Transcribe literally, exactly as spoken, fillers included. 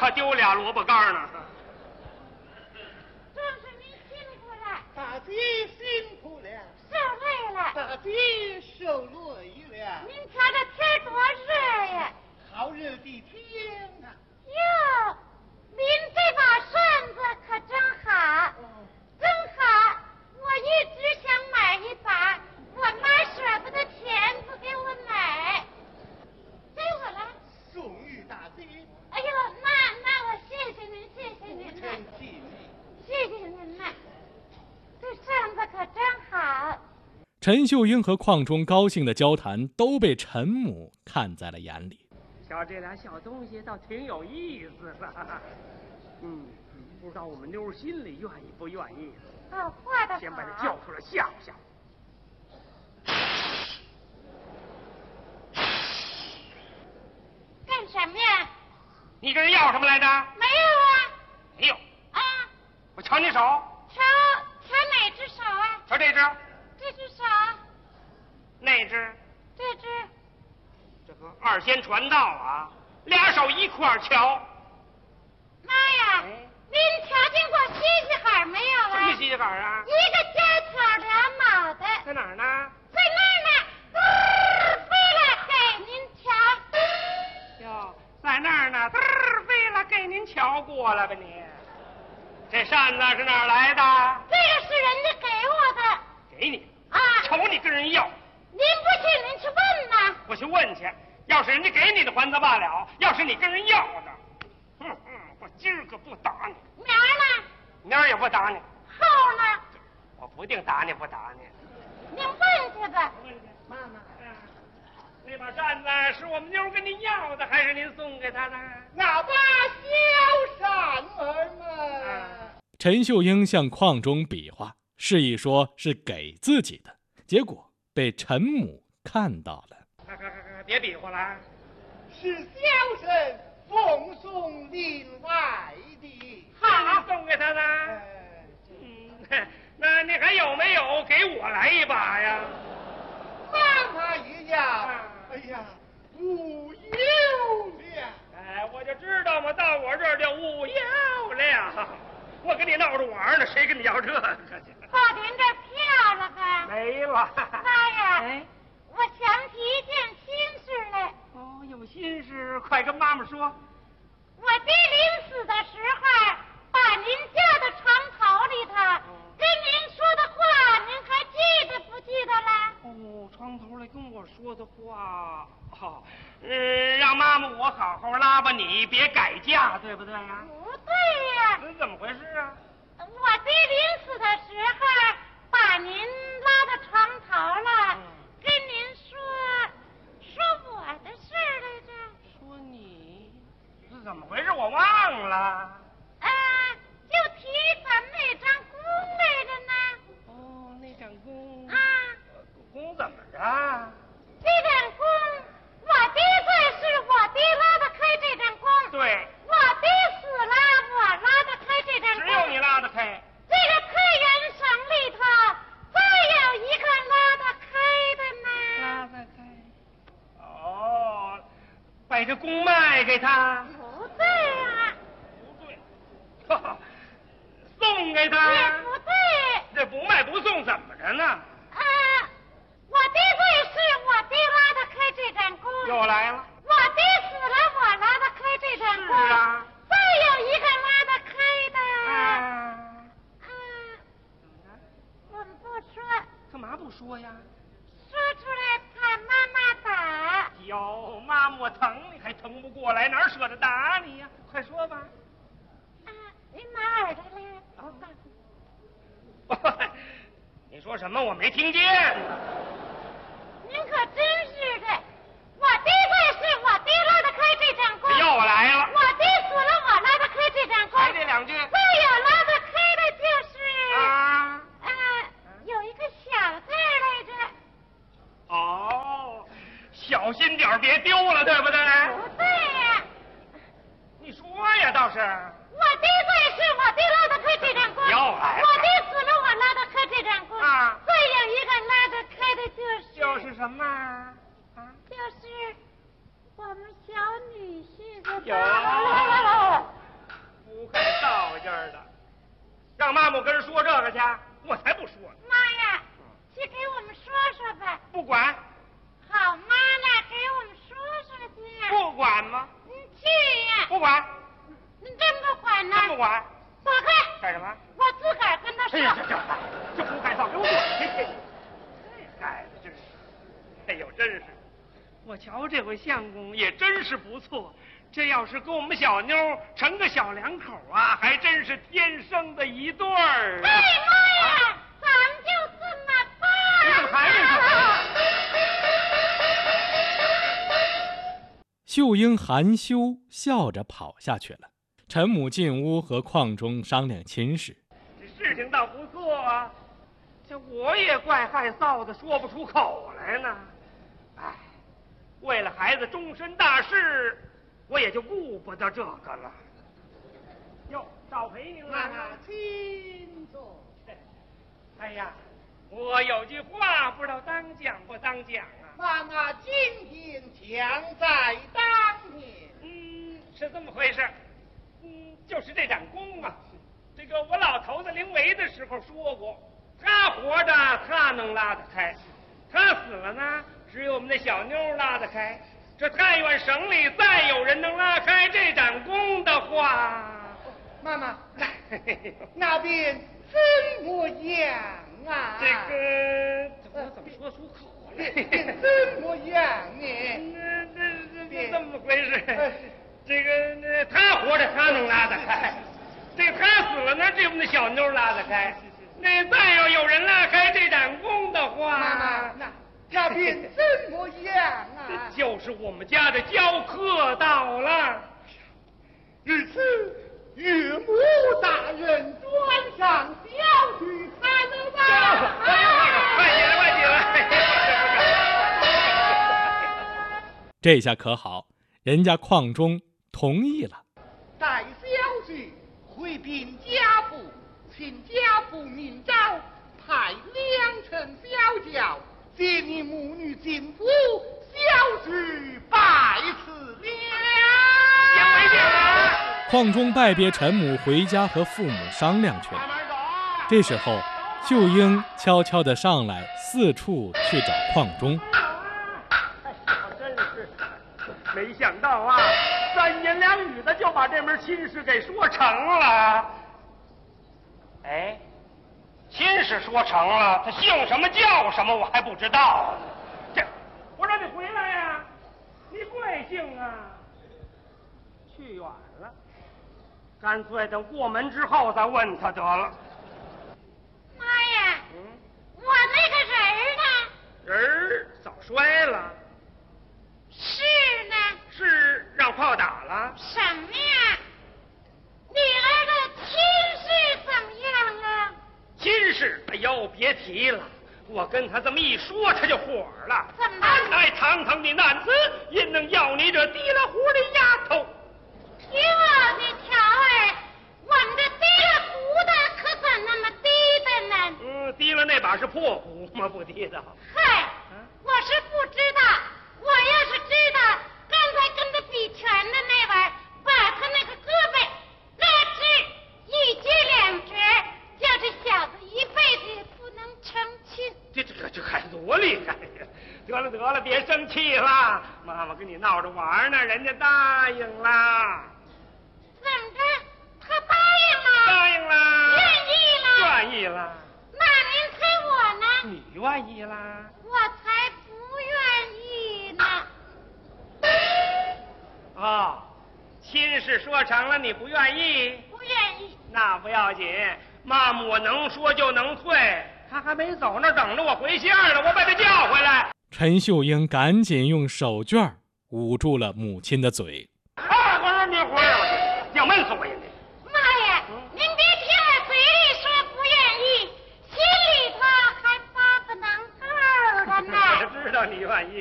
可丢俩萝卜干呢。 壮士您辛苦了， 大姐辛苦了， 受累了， 大姐受累了。 您瞧这天多热呀！ 好热的天呐！ 哟，您这把扇子可真好，真好！我一直想买一把，我妈舍不得钱不给我买，给我了。 送与大姐。 哎呦，那那我谢谢您，谢谢您呐，谢谢您呐，这扇子可真好。 陈秀英和邝忠高兴的交谈都被陈母看在了眼里。 瞧这俩小东西倒挺有意思的，嗯，不知道我们妞儿心里愿意不愿意。 哦，画的好。 先把他叫出来吓唬吓唬。 干什么呀？ 你跟人要什么来着？ 没有啊。 没有。 啊。 我瞧你手。 瞧瞧哪只手啊？ 瞧这只。 这只手。 那只。 这只。 这个二仙传道啊，俩手一块儿瞧。 妈呀，哎、您瞧见过西西海没有啊？ 什么西西海啊？ 一个尖挑两脑袋。 在哪儿呢？ 在那儿呢，嘚飞了给您瞧。 哟，在那儿呢，嘚飞了给您瞧过了吧你？这扇子是哪儿来的？ 这个是人家给我的。 给你啊？ 瞅你跟人要。 您不信，您去问呐。 我去问去，要是人家给你的还则罢了，要是你跟人要的，哼哼，我今儿个不打你。 明儿呢？ 明儿也不打你。 后呢？ 我不定打你不打你。 您问去吧。 问去，妈妈。嗯，那把扇子是我们妞跟您要的，还是您送给她的？ 那把小扇儿嘛。 陈秀英向邝忠比划，示意说是给自己的，结果被陈母看到了。 快快快快，别比划了！ 是小生奉送另外的。 好，送给他的。 哎、 嗯，那你还有没有给我来一把呀？ 妈妈一样。哎呀，无有了。 哎，我就知道嘛，到我这儿就无有了。我跟你闹着玩呢，谁跟你要这个去？ 报您这票了吧？ 没了。 妈呀！ 哎， 我想起一件心事来。 哦，有心事，快跟妈妈说。 我爹临死的时候，把您叫到床头里头，跟您说的话，您还记得不记得了？ 哦，床头里跟我说的话，哦，嗯，让妈妈我好好拉吧你，别改嫁，对不对呀？ 不对呀。 那怎么回事啊？ 我爹临死的时候，把您拉到床头了，嗯、跟您说说我的事儿来着。 说你是怎么回事？我忘了。 啊，就提咱们那张弓来着呢。 哦，那张弓。 啊。 弓怎么着？ 这张弓，我爹在世，我爹拉得开这张弓。 对。 我爹死了，我拉得开这张弓。 只有你拉得开。 这个太原省里头，再有一个拉得开的呢。 拉得开。哦，把这弓卖给他。 不对啊。 不对。哈哈，送给他。 也不对。 这不卖不送怎么着呢？ 啊，我爹在世，我爹拉得开这张弓。 又来了。 我爹死了，我拉得开这张弓。 是啊。 再有一个拉得开的。 啊。 啊。怎么着？我们不说。 干嘛不说呀？ 说出来怕妈妈打。 哟，妈妈我疼你还疼不过来，哪舍得打你呀？快说吧。 啊，您拿耳朵来。 哦，你说什么？我没听见。 您可真是的，我爹在世，我爹拉得开这张弓。 又来了。 我爹死了，我拉得开这张弓。 还这两句。 再有拉得开的就是。 啊。 啊，有一个小字来着。 哦，小心点别丢了，对不对？ 不对呀。 你说呀，倒是。 我爹在世，我爹拉得开这张弓。 又来了。 我爹死了，我拉得开这张弓。 啊。 再有一个拉得开的就是。 就是什么？啊？ 就是我们小女婿的。 有，不会道家的，让妈妈跟人说这个去，我才不说呢。 妈呀，去给我们说说吧。 不管。 好妈呢，给我们说说去。 不管吗？ 你去呀。 不管。 你真不管呢？ 真不管。 走开。 干什么？ 我自个儿跟他说。 哎呀，这这这胡改造，给我滚去！这孩子真是，哎呦，真是，我瞧这回相公也真是不错。这要是跟我们小妞成个小两口啊，还真是天生的一对儿。 哎妈呀，咱们就这么办。 你怎么还没说？ 秀英含羞笑着跑下去了。陈母进屋和邝中商量亲事。 这事情倒不错啊，这我也怪害臊的，说不出口来呢。哎，为了孩子终身大事，我也就顾不得这个了。哟，少陪您了。 请坐。 哎呀，我有句话不知道当讲不当讲啊。 妈妈今天强在当年。 嗯，是这么回事。嗯，就是这展功啊，这个我老头子临危的时候说过，他活着他能拉得开，他死了呢，只有我们那小妞拉得开。这太原省里再有人能拉开这展功的话， 妈妈，那边怎么样啊？ 这个我怎么说出口来？ 怎么样呢？ 那那那这么回事？这个那他活着他能拉得开，这个他死了呢，只有我们那小妞拉得开。那再要有人拉开这盏弓的话， 妈妈，那那边怎么样啊？ 就是我们家的教课到了。 日此岳母大人专上小婿才能吧？ 快起来，快起来！ 这下可好，人家邝中同意了。 待小婿回禀家父，请家父明诏，派两乘小轿接你母女进府，小婿拜辞了。 先回去了。 邝中拜别陈母，回家和父母商量去了。这时候，秀英悄悄地上来，四处去找邝中。 真是没想到啊，三言两语的就把这门亲事给说成了。哎，亲事说成了，他姓什么叫什么我还不知道。这，我让你回来呀、啊，你贵姓啊？去远了，干脆等过门之后再问他得了。 妈呀， 嗯， 我那个人儿呢？ 人儿早摔了。 是呢？ 是让炮打了？ 什么呀？女儿的亲事怎么样了？ 亲事，哎呦，别提了，我跟他这么一说，他就火了。 怎么俺乃堂堂的男子，因能要你这低了胡的丫头？ 听我的条儿，我们这低了胡的可怎那么低的呢？ 嗯，低了那把是破胡吗？不低的。 嗨，我是不知道。我要是知道，刚才跟他比拳的那玩意儿，把他那个胳膊咯吱一撅两折，叫这小子一辈子也不能成亲。 这这这还多厉害呀！得了得了，别生气了，妈妈跟你闹着玩呢，人家答应了。 怎么着？他答应了？ 答应了。 愿意了？ 愿意了。 那您猜我呢？ 你愿意啦？ 我才不愿意呢。 哦，亲事说成了，你不愿意？ 不愿意。 那不要紧，妈妈我能说就能退。他还没走那等着我回信儿呢，我把他叫回来。 陈秀英赶紧用手绢捂住了母亲的嘴。 二回儿你回儿，要闷死我呀你！ 妈呀，您别听我嘴里说不愿意，心里头还巴不能够的呢。 我知道你愿意